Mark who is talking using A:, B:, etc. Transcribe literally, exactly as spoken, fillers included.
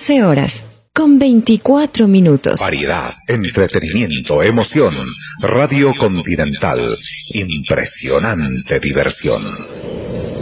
A: doce horas, con veinticuatro minutos.
B: Variedad, entretenimiento, emoción. Radio Continental. Impresionante diversión.